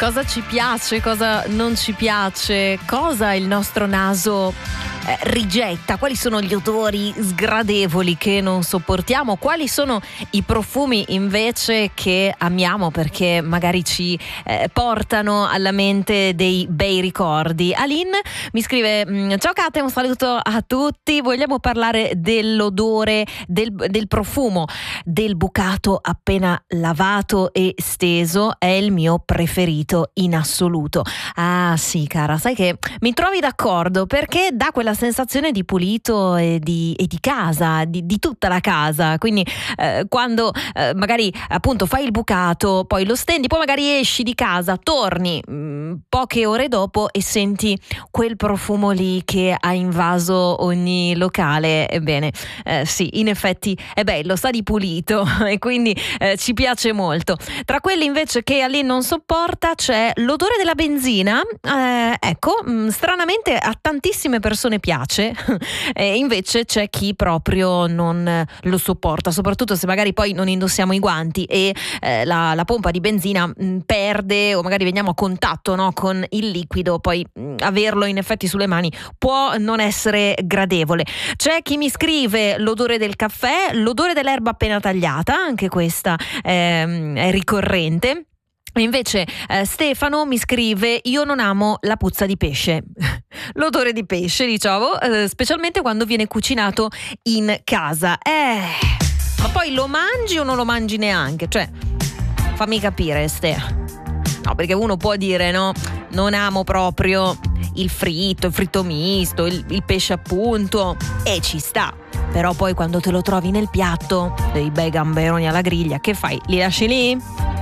Cosa ci piace, cosa non ci piace, cosa il nostro naso rigetta, quali sono gli odori sgradevoli che non sopportiamo, quali sono i profumi invece che amiamo perché magari ci portano alla mente dei bei ricordi. Aline mi scrive: ciao Kate, un saluto a tutti, vogliamo parlare dell'odore, del profumo del bucato appena lavato e steso, è il mio preferito in assoluto. Ah sì cara, sai che mi trovi d'accordo perché dà quella sensazione di pulito e di casa, di tutta la casa, quindi quando magari appunto fai il bucato, poi lo stendi, poi magari esci di casa, torni poche ore dopo e senti quel profumo lì che ha invaso ogni locale. Ebbene sì, in effetti è bello, sa di pulito e quindi ci piace molto. Tra quelli invece che Aline non sopporta c'è l'odore della benzina, ecco, stranamente a tantissime persone piace e invece c'è chi proprio non lo sopporta, soprattutto se magari poi non indossiamo i guanti e la pompa di benzina perde o magari veniamo a contatto, no, con il liquido, poi averlo in effetti sulle mani può non essere gradevole. C'è chi mi scrive l'odore del caffè, l'odore dell'erba appena tagliata, anche questa è ricorrente. Invece Stefano mi scrive: io non amo la puzza di pesce, l'odore di pesce, diciamo, specialmente quando viene cucinato in casa. Ma poi lo mangi o non lo mangi neanche? Cioè, fammi capire, Ste. No, perché uno può dire, no, non amo proprio il fritto misto, il pesce appunto, e ci sta. Però poi quando te lo trovi nel piatto, dei bei gamberoni alla griglia, che fai? Li lasci lì?